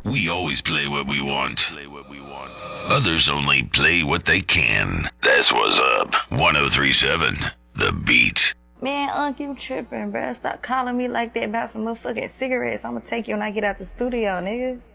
We always play what we want. Others only play what they can. That's what's up. 1037, The Beat. Man, Unc, you tripping, bruh. Stop calling me like that about some motherfucking cigarettes. I'm gonna take you when I get out the studio, nigga.